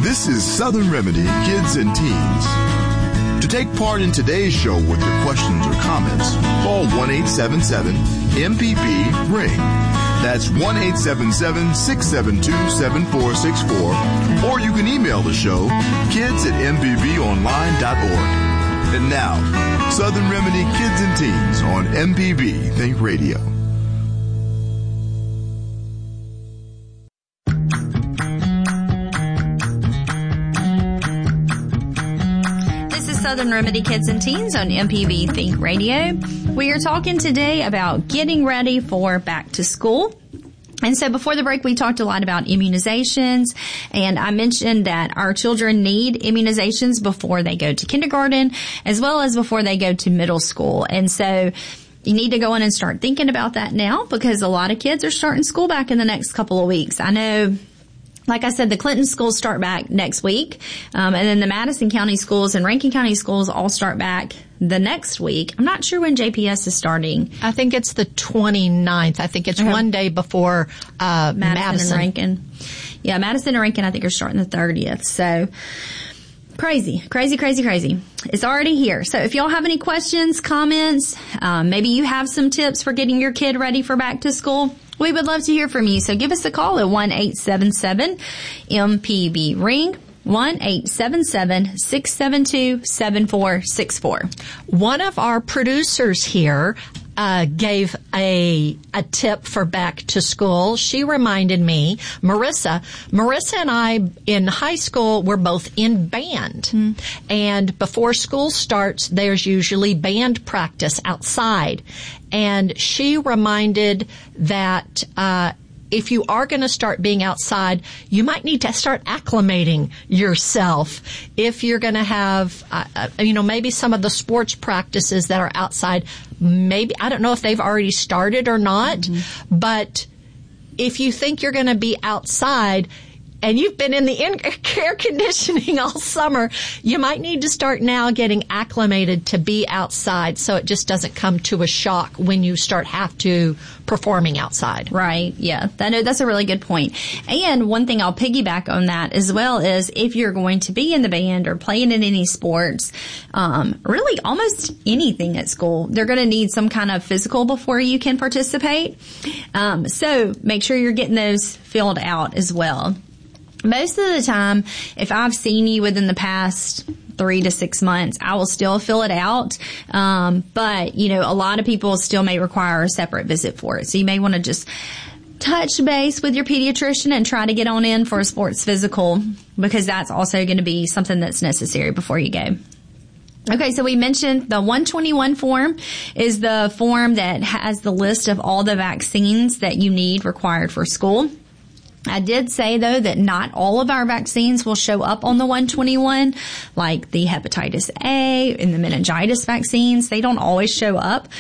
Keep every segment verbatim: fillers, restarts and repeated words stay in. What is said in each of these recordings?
This is Southern Remedy Kids and Teens. To take part in today's show with your questions or comments, call one eight seven seven M P B ring. That's one eight seven seven, six seven two, seven four six four. Or you can email the show, kids at m p b online dot org. And now, Southern Remedy Kids and Teens on M P B Think Radio. Southern Remedy Kids and Teens on M P B Think Radio. We are talking today about getting ready for back to school. And so before the break, we talked a lot about immunizations, and I mentioned that our children need immunizations before they go to kindergarten as well as before they go to middle school. And so you need to go in and start thinking about that now, because a lot of kids are starting school back in the next couple of weeks. I know, like I said, the Clinton schools start back next week, um, and then the Madison County schools and Rankin County schools all start back the next week. I'm not sure when J P S is starting. I think it's the twenty-ninth. I think it's okay. One day before uh, Madison, Madison and Rankin. Yeah, Madison and Rankin I think are starting the thirtieth. So crazy, crazy, crazy, crazy. It's already here. So if y'all have any questions, comments, um, maybe you have some tips for getting your kid ready for back to school, we would love to hear from you. So give us a call at one eight seven seven M P B ring, one eight seven seven, six seven two, seven four six four. One of our producers here uh gave a a tip for back to school. She reminded me, Marissa, Marissa and I in high school were both in band. Mm. And before school starts, there's usually band practice outside. And she reminded that uh if you are going to start being outside, you might need to start acclimating yourself. If you're going to have, uh, you know, maybe some of the sports practices that are outside, maybe, I don't know if they've already started or not, mm-hmm. but if you think you're going to be outside and you've been in the air conditioning all summer, you might need to start now getting acclimated to be outside so it just doesn't come to a shock when you start have to performing outside. Right. Yeah. That, that's a really good point. And one thing I'll piggyback on that as well is if you're going to be in the band or playing in any sports, um, really almost anything at school, they're going to need some kind of physical before you can participate. Um, so make sure you're getting those filled out as well. Most of the time, if I've seen you within the past three to six months, I will still fill it out. Um, but, you know, a lot of people still may require a separate visit for it. So you may want to just touch base with your pediatrician and try to get on in for a sports physical, because that's also going to be something that's necessary before you go. Okay, so we mentioned the one twenty-one form is the form that has the list of all the vaccines that you need required for school. I did say, though, that not all of our vaccines will show up on the one twenty-one, like the hepatitis A and the meningitis vaccines. They don't always show up.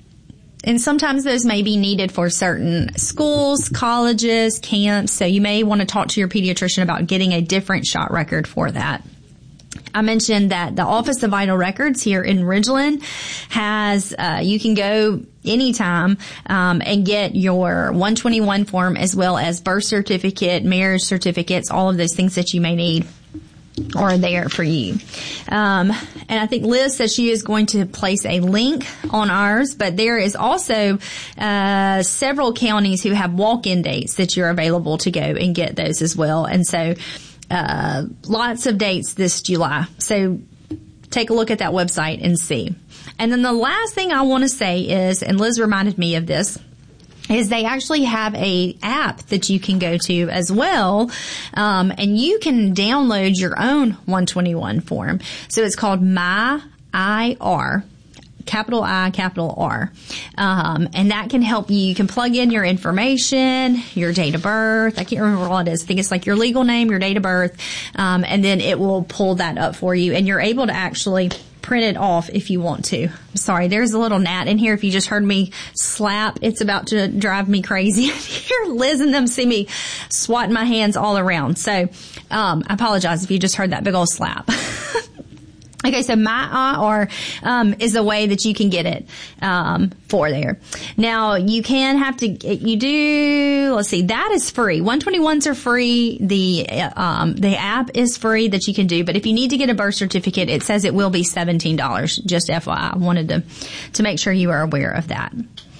And sometimes those may be needed for certain schools, colleges, camps. So you may want to talk to your pediatrician about getting a different shot record for that. I mentioned that the Office of Vital Records here in Ridgeland has, uh, you can go anytime, um, and get your one twenty-one form as well as birth certificate, marriage certificates, all of those things that you may need are there for you. Um, and I think Liz says she is going to place a link on ours, but there is also, uh, several counties who have walk-in dates that you're available to go and get those as well. And so, Uh, lots of dates this July. So take a look at that website and see. And then the last thing I want to say is, and Liz reminded me of this, is they actually have a app that you can go to as well, um, and you can download your own one twenty-one form. So it's called My I R. Capital I, capital R. Um, and that can help you. You can plug in your information, your date of birth. I can't remember what it is. I think it's like your legal name, your date of birth. Um, and then it will pull that up for you. And you're able to actually print it off if you want to. I'm sorry, there's a little gnat in here. If you just heard me slap, it's about to drive me crazy. Here, Liz and them see me swatting my hands all around. So, um, I apologize if you just heard that big old slap. Okay, so my I R um, is a way that you can get it um, for there. Now, you can have to, you do, let's see, that is free. one twenty-ones are free. The um, the app is free that you can do. But if you need to get a birth certificate, it says it will be seventeen dollars. Just F Y I. I wanted to, to make sure you are aware of that.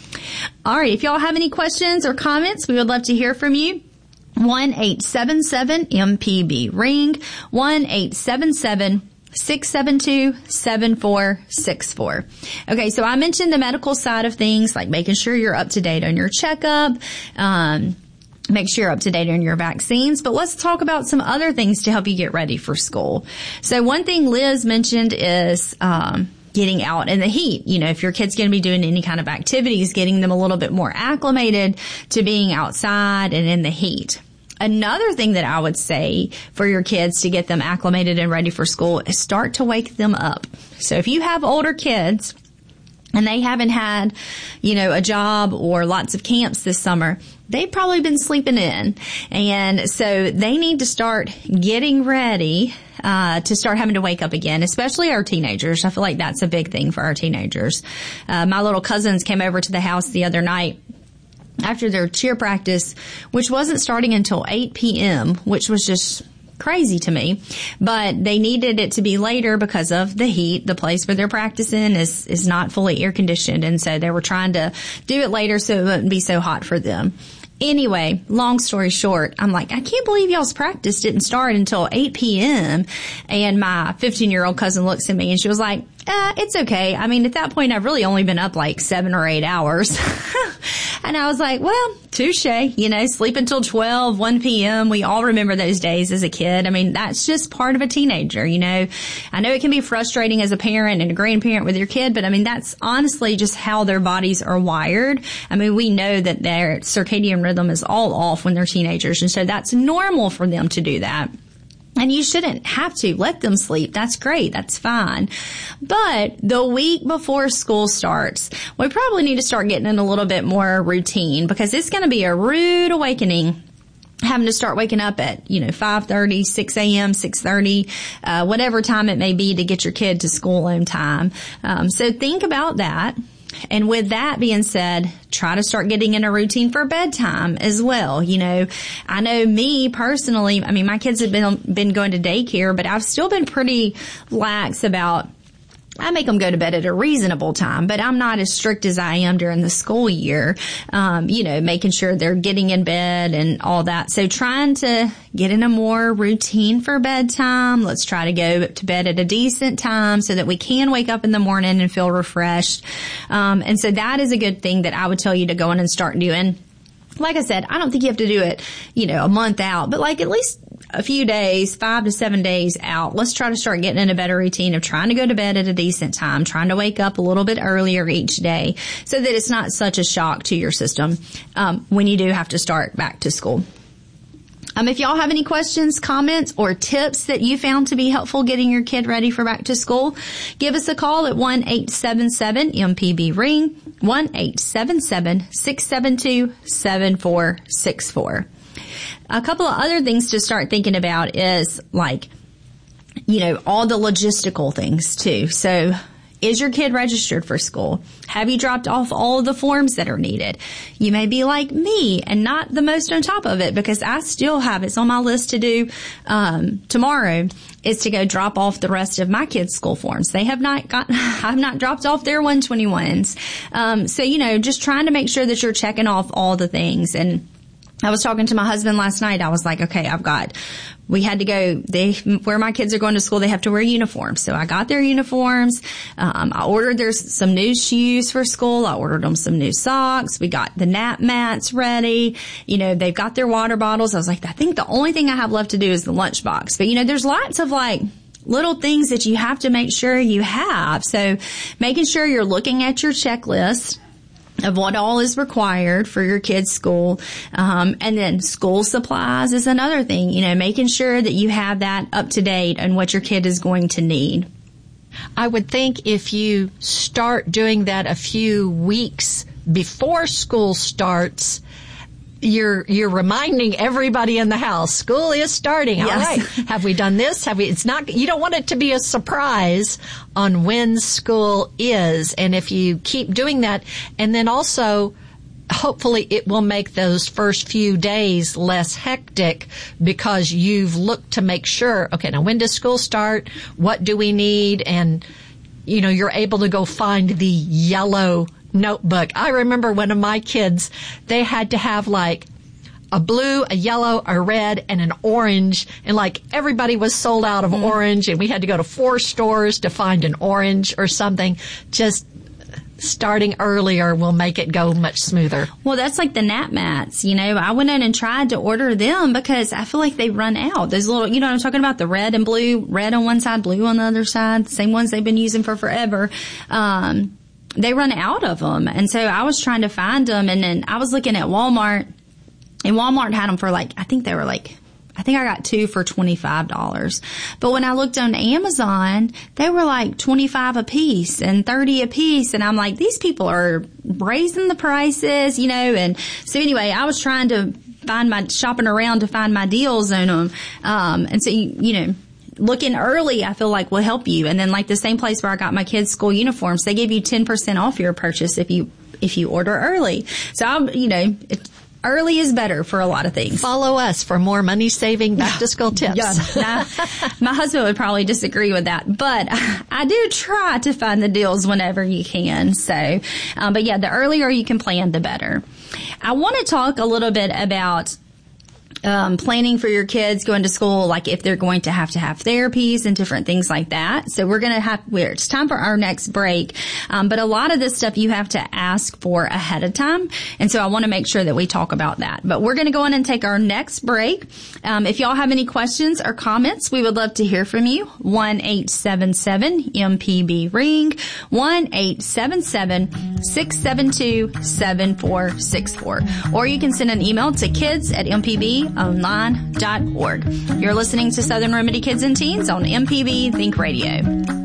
All right, if y'all have any questions or comments, we would love to hear from you. one eight seven seven M P B ring, one eight seven seven six seven two, seven four six four. Okay, so I mentioned the medical side of things, like making sure you're up to date on your checkup, um, make sure you're up to date on your vaccines, but let's talk about some other things to help you get ready for school. So one thing Liz mentioned is, um, getting out in the heat. You know, if your kid's going to be doing any kind of activities, getting them a little bit more acclimated to being outside and in the heat. Another thing that I would say for your kids to get them acclimated and ready for school is start to wake them up. So if you have older kids and they haven't had, you know, a job or lots of camps this summer, they've probably been sleeping in. And so they need to start getting ready uh to start having to wake up again, especially our teenagers. I feel like that's a big thing for our teenagers. Uh, my little cousins came over to the house the other night after their cheer practice, which wasn't starting until eight p.m., which was just crazy to me. But they needed it to be later because of the heat. The place where they're practicing is, is not fully air conditioned. And so they were trying to do it later so it wouldn't be so hot for them. Anyway, long story short, I'm like, I can't believe y'all's practice didn't start until eight p.m. And my fifteen-year-old cousin looks at me and she was like, eh, it's okay. I mean, at that point, I've really only been up like seven or eight hours. And I was like, well, touche, you know, sleep until twelve, one p.m. We all remember those days as a kid. I mean, that's just part of a teenager, you know. I know it can be frustrating as a parent and a grandparent with your kid, but I mean, that's honestly just how their bodies are wired. I mean, we know that their circadian rhythm is all off when they're teenagers, and so that's normal for them to do that. And you shouldn't have to let them sleep. That's great. That's fine. But the week before school starts, we probably need to start getting in a little bit more routine, because it's going to be a rude awakening having to start waking up at, you know, five thirty, six a.m., six thirty, uh, whatever time it may be to get your kid to school on time. Um, so think about that. And with that being said, try to start getting in a routine for bedtime as well. You know, I know me personally, I mean, my kids have been, been going to daycare, but I've still been pretty lax about, I make them go to bed at a reasonable time, but I'm not as strict as I am during the school year, um, you know, making sure they're getting in bed and all that. So trying to get in a more routine for bedtime. Let's try to go to bed at a decent time so that we can wake up in the morning and feel refreshed. Um, and so that is a good thing that I would tell you to go in and start doing. Like I said, I don't think you have to do it, you know, a month out, but like at least a few days, five to seven days out. Let's try to start getting in a better routine of trying to go to bed at a decent time, trying to wake up a little bit earlier each day so that it's not such a shock to your system um, when you do have to start back to school. Um, if y'all have any questions, comments, or tips that you found to be helpful getting your kid ready for back to school, give us a call at one eight seven seven M P B ring, one eight seven seven, six seven two, seven four six four. A couple of other things to start thinking about is like, you know, all the logistical things too. So, is your kid registered for school? Have you dropped off all of the forms that are needed? You may be like me and not the most on top of it, because I still have, it's on my list to do um, tomorrow, is to go drop off the rest of my kids' school forms. They have not got, I've not dropped off their one twenty-ones. Um, so, you know, just trying to make sure that you're checking off all the things. And I was talking to my husband last night. I was like, okay, I've got, we had to go, they, where my kids are going to school, they have to wear uniforms. So I got their uniforms. Um, I ordered their some new shoes for school. I ordered them some new socks. We got the nap mats ready. You know, they've got their water bottles. I was like, I think the only thing I have left to do is the lunchbox. But, you know, there's lots of like little things that you have to make sure you have. So making sure you're looking at your checklist of what all is required for your kid's school. Um, and then school supplies is another thing, you know, making sure that you have that up to date and what your kid is going to need. I would think if you start doing that a few weeks before school starts, you're you're reminding everybody in the house, school is starting. Yes. All right. Have we done this? Have we it's not you don't want it to be a surprise on when school is. And if you keep doing that, and then also hopefully it will make those first few days less hectic because you've looked to make sure, okay, now when does school start? What do we need? And you know, you're able to go find the yellow notebook. I remember one of my kids, they had to have like a blue, a yellow, a red, and an orange. And like everybody was sold out of mm. orange, and we had to go to four stores to find an orange or something. Just starting earlier will make it go much smoother. Well, that's like the nap mats. You know, I went in and tried to order them because I feel like they run out. Those little, you know what I'm talking about? The red and blue, red on one side, blue on the other side, same ones they've been using for forever. Um, they run out of them. And so I was trying to find them, and then I was looking at Walmart, and Walmart had them for like, I think they were like, I think I got two for twenty-five dollars. But when I looked on Amazon, they were like twenty-five a piece and thirty a piece. And I'm like, these people are raising the prices, you know. And so anyway, I was trying to find my, shopping around to find my deals on them. Um, and so, you, you know, looking early, I feel like will help you. And then like the same place where I got my kids' school uniforms, they give you ten percent off your purchase if you, if you order early. So I'm, you know, it, early is better for a lot of things. Follow us for more money-saving back-to-school tips. Yeah, now, my husband would probably disagree with that, but I do try to find the deals whenever you can. So, um, but yeah, the earlier you can plan, the better. I want to talk a little bit about Um, planning for your kids going to school, like if they're going to have to have therapies and different things like that. So we're going to have, we're, it's time for our next break. Um, but a lot of this stuff you have to ask for ahead of time. And so I want to make sure that we talk about that. But we're going to go in and take our next break. Um, if y'all have any questions or comments, we would love to hear from you. one eight seven seven M P B ring, one eight seven seven six seven two seven four six four. Or you can send an email to kids at M P B online dot org. You're listening to Southern Remedy Kids and Teens on M P B Think Radio.